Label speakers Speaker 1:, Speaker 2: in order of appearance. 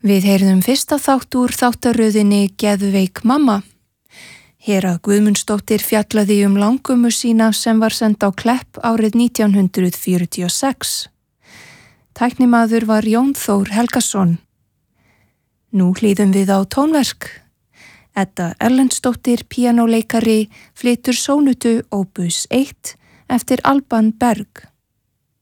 Speaker 1: Við heyrðum fyrsta þátt úr þáttaröðinni Geðveik mamma. Hera Guðmundsdóttir fjallaði langömmu sína sem var send á Klepp árið 1946. Tæknimaður var Jón Þór Helgason. Nú hlýðum við á tónverk. Edda Erlendsdóttir, píanóleikari, flytur sónutu Opus 1 eftir Alban Berg.